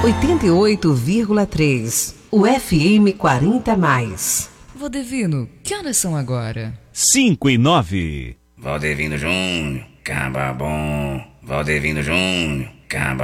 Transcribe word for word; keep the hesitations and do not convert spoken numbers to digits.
oitenta e oito vírgula três, o F M quarenta mais. Valdevino, que horas são agora? Cinco e nove. Valdevino Júnior, caba bom. Valdevino Júnior, caba